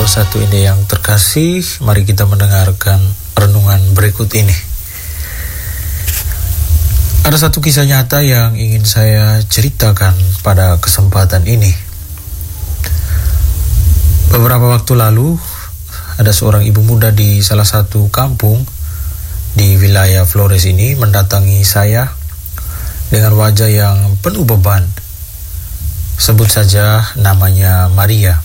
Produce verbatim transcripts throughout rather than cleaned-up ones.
Persatu Indah yang terkasih, mari kita mendengarkan renungan berikut ini. Ada satu kisah nyata yang ingin saya ceritakan pada kesempatan ini. Beberapa waktu lalu, ada seorang ibu muda di salah satu kampung di wilayah Flores ini mendatangi saya dengan wajah yang penuh beban. Sebut saja namanya Maria.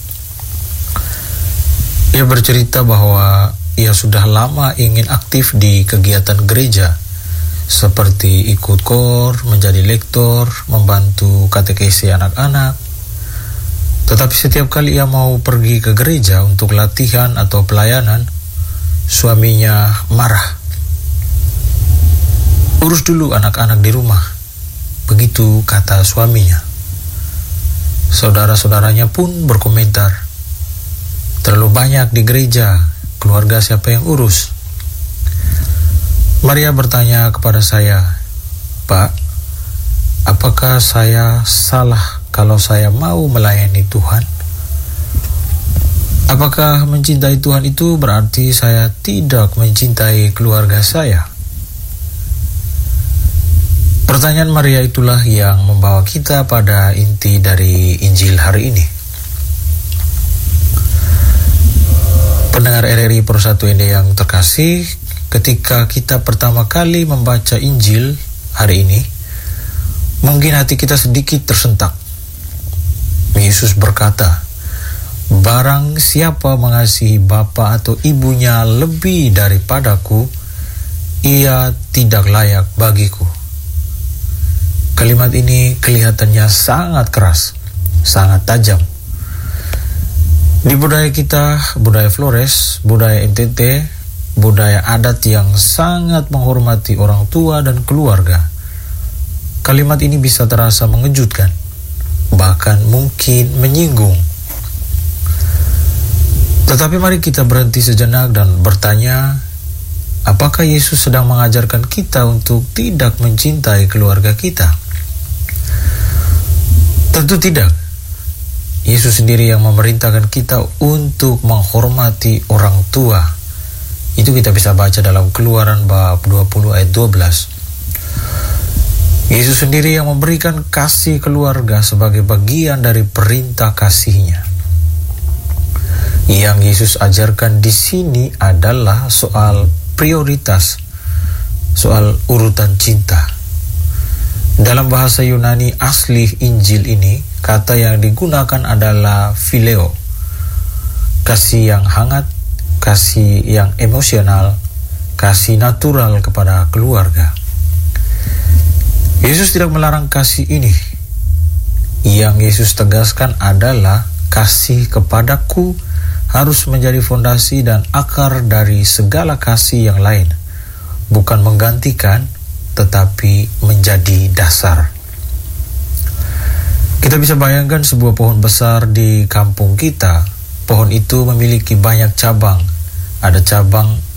Ia bercerita bahwa ia sudah lama ingin aktif di kegiatan gereja, seperti ikut kor, menjadi lektor, membantu katekesi anak-anak. Tetapi setiap kali ia mau pergi ke gereja untuk latihan atau pelayanan, suaminya marah. "Urus dulu anak-anak di rumah," begitu kata suaminya. Saudara-saudaranya pun berkomentar, "Terlalu banyak di gereja, keluarga siapa yang urus?" Maria bertanya kepada saya, "Pak, apakah saya salah kalau saya mau melayani Tuhan? Apakah mencintai Tuhan itu berarti saya tidak mencintai keluarga saya?" Pertanyaan Maria itulah yang membawa kita pada inti dari Injil hari ini. Pendengar R R I Persatu Indah yang terkasih, ketika kita pertama kali membaca Injil hari ini, mungkin hati kita sedikit tersentak. Yesus berkata, "Barang siapa mengasihi bapa atau ibunya lebih daripadaku, ia tidak layak bagiku." Kalimat ini kelihatannya sangat keras, sangat tajam. Di budaya kita, budaya Flores, budaya N T T, budaya adat yang sangat menghormati orang tua dan keluarga, kalimat ini bisa terasa mengejutkan, bahkan mungkin menyinggung. Tetapi mari kita berhenti sejenak dan bertanya, apakah Yesus sedang mengajarkan kita untuk tidak mencintai keluarga kita? Tentu tidak. Yesus sendiri yang memerintahkan kita untuk menghormati orang tua. Itu kita bisa baca dalam Keluaran bab dua puluh ayat dua belas. Yesus sendiri yang memberikan kasih keluarga sebagai bagian dari perintah kasih-Nya. Yang Yesus ajarkan di sini adalah soal prioritas, soal urutan cinta. Dalam bahasa Yunani asli Injil ini, kata yang digunakan adalah phileo. Kasih yang hangat, kasih yang emosional, kasih natural kepada keluarga. Yesus tidak melarang kasih ini. Yang Yesus tegaskan adalah kasih kepadaku harus menjadi fondasi dan akar dari segala kasih yang lain, bukan menggantikan, tetapi menjadi dasar. Kita bisa bayangkan sebuah pohon besar di kampung kita. Pohon itu memiliki banyak cabang. Ada cabang